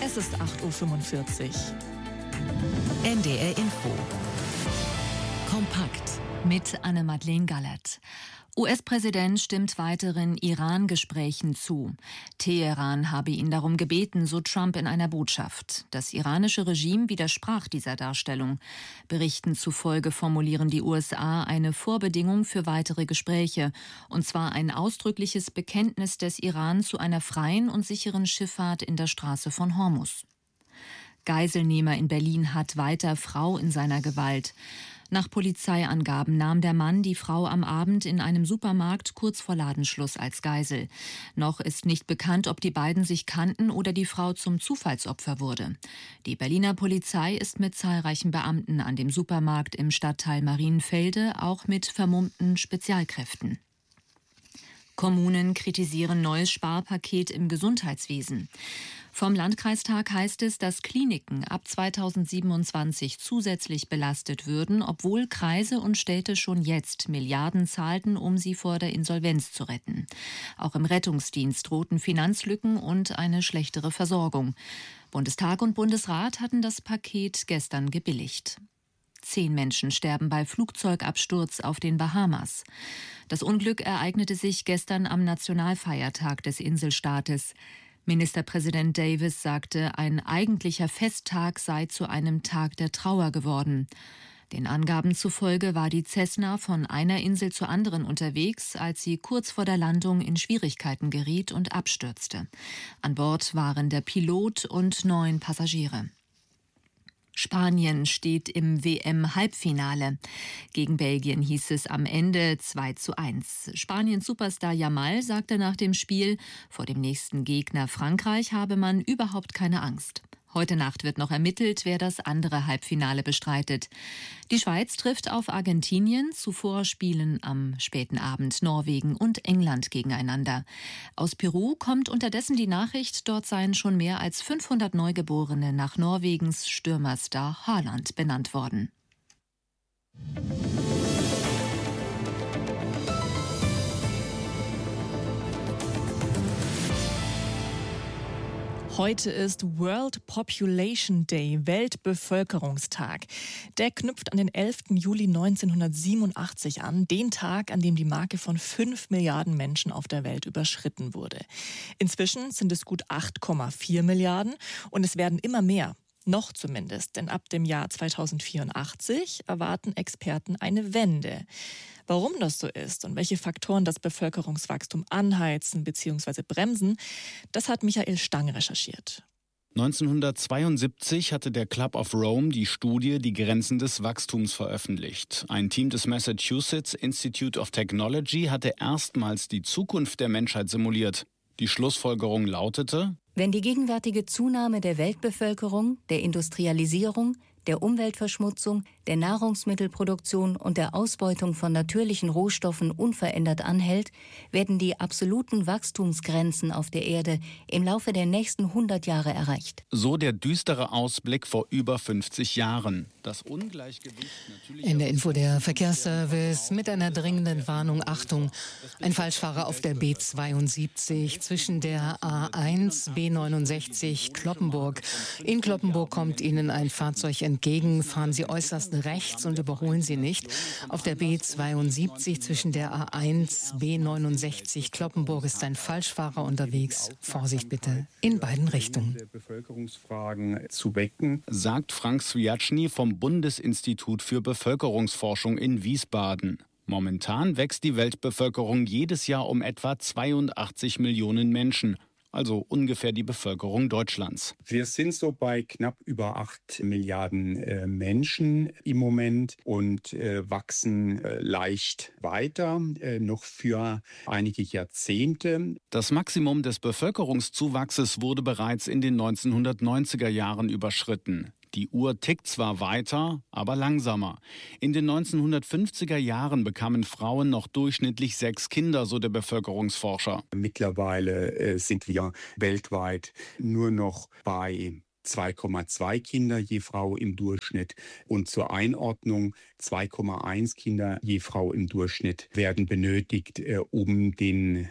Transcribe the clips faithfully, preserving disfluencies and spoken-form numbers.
Es ist acht Uhr fünfundvierzig. N D R Info. Kompakt. Mit Anne-Madeleine Gallert. U S-Präsident stimmt weiteren Iran-Gesprächen zu. Teheran habe ihn darum gebeten, so Trump in einer Botschaft. Das iranische Regime widersprach dieser Darstellung. Berichten zufolge formulieren die U S A eine Vorbedingung für weitere Gespräche, und zwar ein ausdrückliches Bekenntnis des Iran zu einer freien und sicheren Schifffahrt in der Straße von Hormuz. Geiselnehmer in Berlin hat weiter Frau in seiner Gewalt. Nach Polizeiangaben nahm der Mann die Frau am Abend in einem Supermarkt kurz vor Ladenschluss als Geisel. Noch ist nicht bekannt, ob die beiden sich kannten oder die Frau zum Zufallsopfer wurde. Die Berliner Polizei ist mit zahlreichen Beamten an dem Supermarkt im Stadtteil Marienfelde, auch mit vermummten Spezialkräften. Kommunen kritisieren neues Sparpaket im Gesundheitswesen. Vom Landkreistag heißt es, dass Kliniken ab zweitausendsiebenundzwanzig zusätzlich belastet würden, obwohl Kreise und Städte schon jetzt Milliarden zahlten, um sie vor der Insolvenz zu retten. Auch im Rettungsdienst drohten Finanzlücken und eine schlechtere Versorgung. Bundestag und Bundesrat hatten das Paket gestern gebilligt. Zehn Menschen sterben bei Flugzeugabsturz auf den Bahamas. Das Unglück ereignete sich gestern am Nationalfeiertag des Inselstaates. Ministerpräsident Davis sagte, ein eigentlicher Festtag sei zu einem Tag der Trauer geworden. Den Angaben zufolge war die Cessna von einer Insel zur anderen unterwegs, als sie kurz vor der Landung in Schwierigkeiten geriet und abstürzte. An Bord waren der Pilot und neun Passagiere. Spanien steht im W M-Halbfinale. Gegen Belgien hieß es am Ende zwei zu eins. Spaniens Superstar Yamal sagte nach dem Spiel, vor dem nächsten Gegner Frankreich habe man überhaupt keine Angst. Heute Nacht wird noch ermittelt, wer das andere Halbfinale bestreitet. Die Schweiz trifft auf Argentinien. Zuvor spielen am späten Abend Norwegen und England gegeneinander. Aus Peru kommt unterdessen die Nachricht, dort seien schon mehr als fünfhundert Neugeborene nach Norwegens Stürmerstar Haaland benannt worden. Heute ist World Population Day, Weltbevölkerungstag. Der knüpft an den elften Juli neunzehnhundertsiebenundachtzig an, den Tag, an dem die Marke von fünf Milliarden Menschen auf der Welt überschritten wurde. Inzwischen sind es gut acht Komma vier Milliarden und es werden immer mehr. Noch zumindest, denn ab dem Jahr zweitausendvierundachtzig erwarten Experten eine Wende. Warum das so ist und welche Faktoren das Bevölkerungswachstum anheizen bzw. bremsen, das hat Michael Stang recherchiert. neunzehnhundertzweiundsiebzig hatte der Club of Rome die Studie Die Grenzen des Wachstums veröffentlicht. Ein Team des Massachusetts Institute of Technology hatte erstmals die Zukunft der Menschheit simuliert. Die Schlussfolgerung lautete: Wenn die gegenwärtige Zunahme der Weltbevölkerung, der Industrialisierung, der Umweltverschmutzung, der Nahrungsmittelproduktion und der Ausbeutung von natürlichen Rohstoffen unverändert anhält, werden die absoluten Wachstumsgrenzen auf der Erde im Laufe der nächsten hundert Jahre erreicht. So der düstere Ausblick vor über fünfzig Jahren. Das Ungleichgewicht natürlich. In der Info der Verkehrsservice mit einer dringenden Warnung. Achtung, ein Falschfahrer auf der B zweiundsiebzig zwischen der A eins B neunundsechzig Cloppenburg. In Cloppenburg kommt Ihnen ein Fahrzeug entgegen. Fahren Sie äußerst rechts und überholen Sie nicht. Auf der B zweiundsiebzig zwischen der A eins B neunundsechzig Cloppenburg ist ein Falschfahrer unterwegs. Vorsicht bitte in beiden Richtungen. Bevölkerungsfragen zu wecken, sagt Frank Swiatschny vom Bundesinstitut für Bevölkerungsforschung in Wiesbaden. Momentan wächst die Weltbevölkerung jedes Jahr um etwa zweiundachtzig Millionen Menschen. Also ungefähr die Bevölkerung Deutschlands. Wir sind so bei knapp über acht Milliarden äh, Menschen im Moment und äh, wachsen äh, leicht weiter, äh, noch für einige Jahrzehnte. Das Maximum des Bevölkerungszuwachses wurde bereits in den neunzehnhundertneunziger Jahren überschritten. Die Uhr tickt zwar weiter, aber langsamer. In den neunzehnhundertfünfziger Jahren bekamen Frauen noch durchschnittlich sechs Kinder, so der Bevölkerungsforscher. Mittlerweile äh, sind wir weltweit nur noch bei zwei Komma zwei Kinder je Frau im Durchschnitt. Und zur Einordnung, zwei Komma eins Kinder je Frau im Durchschnitt werden benötigt, äh, um den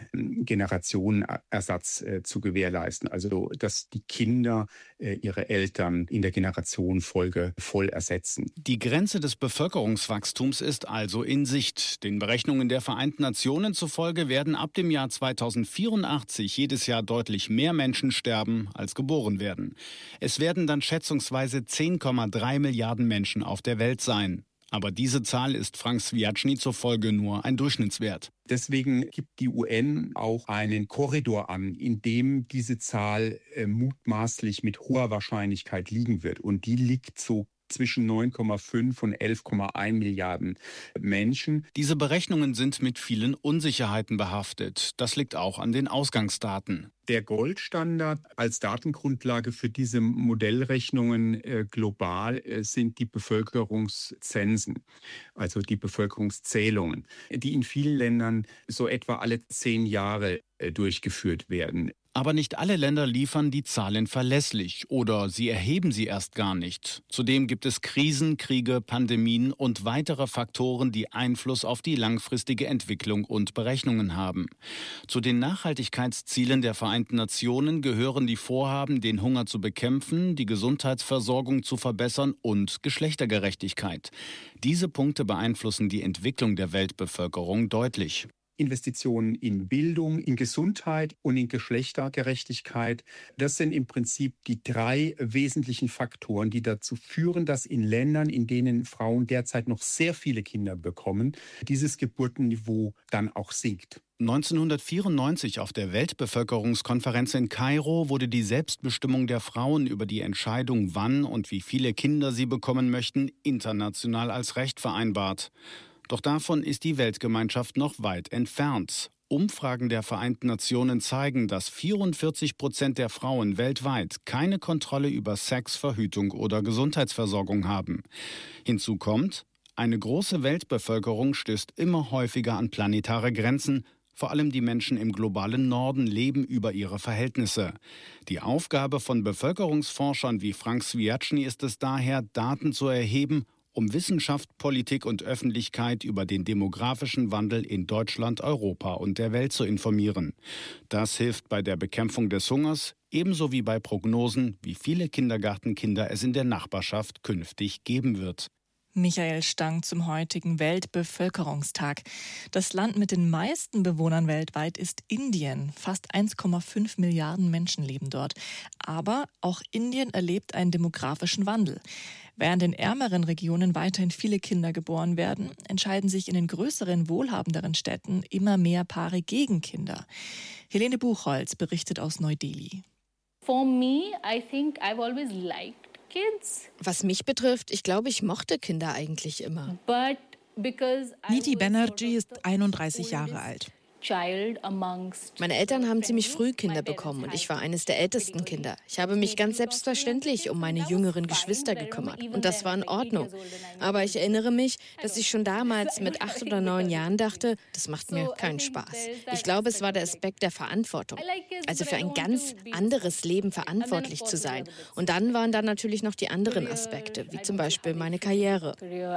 Generationenersatz äh, zu gewährleisten. Also, dass die Kinder äh, ihre Eltern in der Generationenfolge voll ersetzen. Die Grenze des Bevölkerungswachstums ist also in Sicht. Den Berechnungen der Vereinten Nationen zufolge werden ab dem Jahr zweitausendvierundachtzig jedes Jahr deutlich mehr Menschen sterben, als geboren werden. Es werden dann schätzungsweise zehn Komma drei Milliarden Menschen auf der Welt sein. Aber diese Zahl ist Frank Swijaschny zufolge nur ein Durchschnittswert. Deswegen gibt die U N auch einen Korridor an, in dem diese Zahl äh, mutmaßlich mit hoher Wahrscheinlichkeit liegen wird. Und die liegt so zwischen neun Komma fünf und elf Komma eins Milliarden Menschen. Diese Berechnungen sind mit vielen Unsicherheiten behaftet. Das liegt auch an den Ausgangsdaten. Der Goldstandard als Datengrundlage für diese Modellrechnungen äh, global äh, sind die Bevölkerungszensen, also die Bevölkerungszählungen, die in vielen Ländern so etwa alle zehn Jahre äh, durchgeführt werden. Aber nicht alle Länder liefern die Zahlen verlässlich oder sie erheben sie erst gar nicht. Zudem gibt es Krisen, Kriege, Pandemien und weitere Faktoren, die Einfluss auf die langfristige Entwicklung und Berechnungen haben. Zu den Nachhaltigkeitszielen der Vereinten Nationen gehören die Vorhaben, den Hunger zu bekämpfen, die Gesundheitsversorgung zu verbessern und Geschlechtergerechtigkeit. Diese Punkte beeinflussen die Entwicklung der Weltbevölkerung deutlich. Investitionen in Bildung, in Gesundheit und in Geschlechtergerechtigkeit. Das sind im Prinzip die drei wesentlichen Faktoren, die dazu führen, dass in Ländern, in denen Frauen derzeit noch sehr viele Kinder bekommen, dieses Geburtenniveau dann auch sinkt. neunzehnhundertvierundneunzig auf der Weltbevölkerungskonferenz in Kairo wurde die Selbstbestimmung der Frauen über die Entscheidung, wann und wie viele Kinder sie bekommen möchten, international als Recht vereinbart. Doch davon ist die Weltgemeinschaft noch weit entfernt. Umfragen der Vereinten Nationen zeigen, dass vierundvierzig Prozent der Frauen weltweit keine Kontrolle über Sex, Verhütung oder Gesundheitsversorgung haben. Hinzu kommt, eine große Weltbevölkerung stößt immer häufiger an planetare Grenzen. Vor allem die Menschen im globalen Norden leben über ihre Verhältnisse. Die Aufgabe von Bevölkerungsforschern wie Frank Swijaschny ist es daher, Daten zu erheben, um Wissenschaft, Politik und Öffentlichkeit über den demografischen Wandel in Deutschland, Europa und der Welt zu informieren. Das hilft bei der Bekämpfung des Hungers, ebenso wie bei Prognosen, wie viele Kindergartenkinder es in der Nachbarschaft künftig geben wird. Michael Stang zum heutigen Weltbevölkerungstag. Das Land mit den meisten Bewohnern weltweit ist Indien. Fast eins Komma fünf Milliarden Menschen leben dort. Aber auch Indien erlebt einen demografischen Wandel. Während in ärmeren Regionen weiterhin viele Kinder geboren werden, entscheiden sich in den größeren, wohlhabenderen Städten immer mehr Paare gegen Kinder. Helene Buchholz berichtet aus Neu-Delhi. For me, I think I've always liked kids. Was mich betrifft, ich glaube, ich mochte Kinder eigentlich immer. But because I Niti was Banerjee sort of ist einunddreißig the Jahre oldest alt. child amongst Meine Eltern haben ziemlich früh friends. Kinder My parents bekommen und had ich war eines der ältesten Kinder. Ich habe mich ganz selbstverständlich um meine jüngeren Geschwister gekümmert und das war in Ordnung. Aber ich erinnere mich, dass ich schon damals mit acht oder neun Jahren dachte, das macht mir keinen Spaß. Ich glaube, es war der Aspekt der Verantwortung. Also für ein ganz anderes Leben verantwortlich zu sein. Und dann waren da natürlich noch die anderen Aspekte, wie zum Beispiel meine Karriere.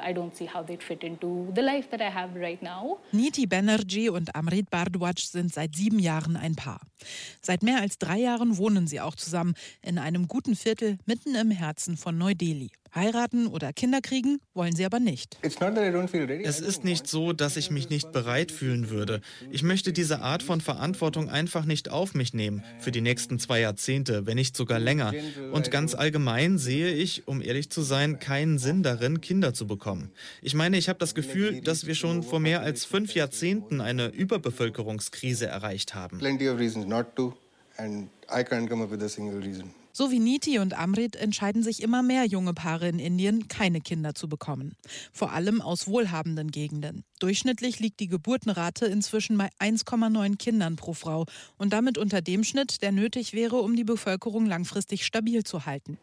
Niti Banerjee und Amrit Bardwaj sind seit sieben Jahren ein Paar. Seit mehr als drei Jahren wohnen sie auch zusammen in einem guten Viertel mitten im Herzen von Neu-Delhi. Heiraten oder Kinder kriegen wollen sie aber nicht. Es ist nicht so, dass ich mich nicht bereit fühlen würde. Ich möchte diese Art von Verantwortung einfach nicht auf mich nehmen, für die nächsten zwei Jahrzehnte, wenn nicht sogar länger. Und ganz allgemein sehe ich, um ehrlich zu sein, keinen Sinn darin, Kinder zu bekommen. Ich meine, ich habe das Gefühl, dass wir schon vor mehr als fünf Jahrzehnten eine Überbevölkerungskrise erreicht haben. So wie Niti und Amrit entscheiden sich immer mehr junge Paare in Indien, keine Kinder zu bekommen. Vor allem aus wohlhabenden Gegenden. Durchschnittlich liegt die Geburtenrate inzwischen bei eins Komma neun Kindern pro Frau und damit unter dem Schnitt, der nötig wäre, um die Bevölkerung langfristig stabil zu halten.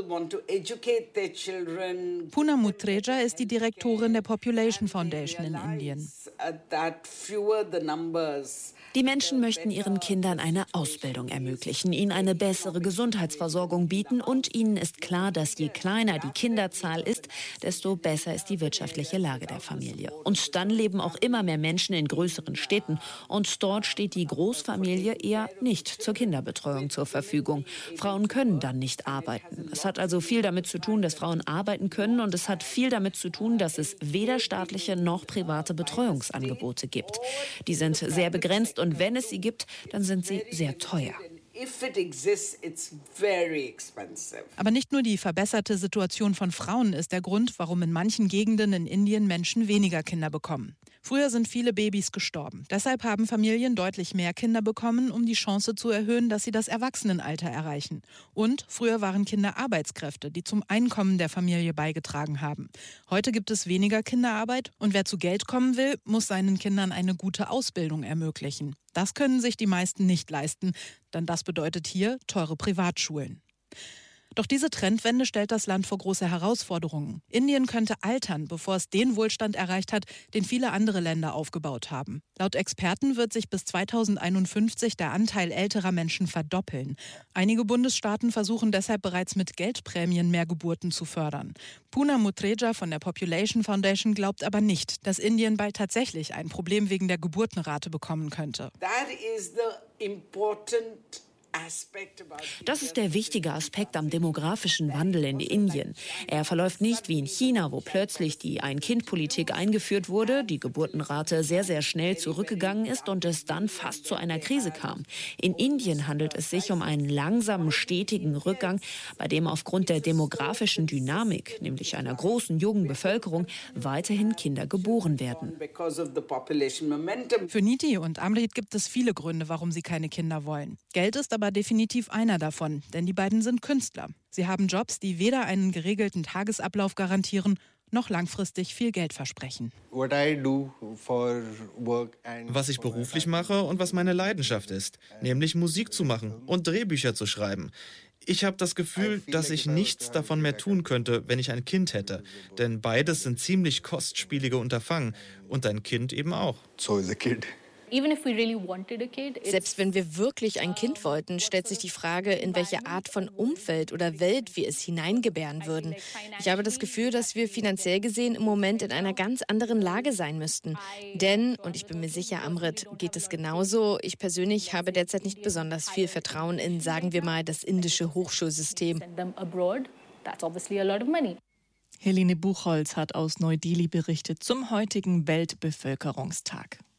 Poonam Mutreja ist die Direktorin der Population Foundation in Indien. Die Menschen möchten ihren Kindern eine Ausbildung ermöglichen, ihnen eine bessere Gesundheitsversorgung bieten und ihnen ist klar, dass je kleiner die Kinderzahl ist, desto besser ist die wirtschaftliche Lage der Familie. Und dann leben auch immer mehr Menschen in größeren Städten und dort steht die Großfamilie eher nicht zur Kinderbetreuung zur Verfügung. Frauen können dann nicht arbeiten. Es hat also viel damit zu tun, dass Frauen arbeiten können und es hat viel damit zu tun, dass es weder staatliche noch private Betreuungsangebote gibt. Die sind sehr begrenzt und wenn es sie gibt, dann sind sie sehr teuer. Aber nicht nur die verbesserte Situation von Frauen ist der Grund, warum in manchen Gegenden in Indien Menschen weniger Kinder bekommen. Früher sind viele Babys gestorben. Deshalb haben Familien deutlich mehr Kinder bekommen, um die Chance zu erhöhen, dass sie das Erwachsenenalter erreichen. Und früher waren Kinder Arbeitskräfte, die zum Einkommen der Familie beigetragen haben. Heute gibt es weniger Kinderarbeit und wer zu Geld kommen will, muss seinen Kindern eine gute Ausbildung ermöglichen. Das können sich die meisten nicht leisten, denn das bedeutet hier teure Privatschulen. Doch diese Trendwende stellt das Land vor große Herausforderungen. Indien könnte altern, bevor es den Wohlstand erreicht hat, den viele andere Länder aufgebaut haben. Laut Experten wird sich bis zweitausendeinundfünfzig der Anteil älterer Menschen verdoppeln. Einige Bundesstaaten versuchen deshalb bereits mit Geldprämien mehr Geburten zu fördern. Poonam Mutreja von der Population Foundation glaubt aber nicht, dass Indien bald tatsächlich ein Problem wegen der Geburtenrate bekommen könnte. That is the important Das ist der wichtige Aspekt am demografischen Wandel in Indien. Er verläuft nicht wie in China, wo plötzlich die Ein-Kind-Politik eingeführt wurde, die Geburtenrate sehr, sehr schnell zurückgegangen ist und es dann fast zu einer Krise kam. In Indien handelt es sich um einen langsamen, stetigen Rückgang, bei dem aufgrund der demografischen Dynamik, nämlich einer großen jungen Bevölkerung, weiterhin Kinder geboren werden. Für Niti und Amrit gibt es viele Gründe, warum sie keine Kinder wollen. Geld ist aber definitiv einer davon, denn die beiden sind Künstler. Sie haben Jobs, die weder einen geregelten Tagesablauf garantieren, noch langfristig viel Geld versprechen. Was ich beruflich mache und was meine Leidenschaft ist, nämlich Musik zu machen und Drehbücher zu schreiben. Ich habe das Gefühl, dass ich nichts davon mehr tun könnte, wenn ich ein Kind hätte. Denn beides sind ziemlich kostspielige Unterfangen und ein Kind eben auch. So is a kid. Selbst wenn wir wirklich ein Kind wollten, stellt sich die Frage, in welche Art von Umfeld oder Welt wir es hineingebären würden. Ich habe das Gefühl, dass wir finanziell gesehen im Moment in einer ganz anderen Lage sein müssten. Denn, und ich bin mir sicher, Amrit, geht es genauso, ich persönlich habe derzeit nicht besonders viel Vertrauen in, sagen wir mal, das indische Hochschulsystem. Helene Buchholz hat aus Neu-Delhi berichtet zum heutigen Weltbevölkerungstag.